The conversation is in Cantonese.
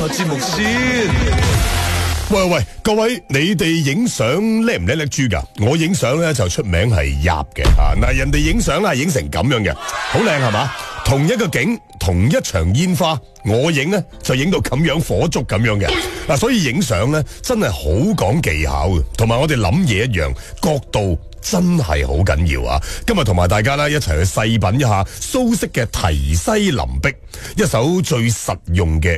節目先。 喂，各位，你哋影相叻唔叻豬噶？我影相咧就出名係入嘅啊！嗱，人哋影相係影成咁樣嘅，好靚係嘛？同一個景，同一場煙花，我影咧就影到咁樣火燭咁樣嘅。嗱，所以影相咧真係好講技巧嘅，同埋我哋諗嘢一樣，角度真係好緊要啊！今日同埋大家咧一齊去細品一下蘇軾嘅題西林壁，一首最實用嘅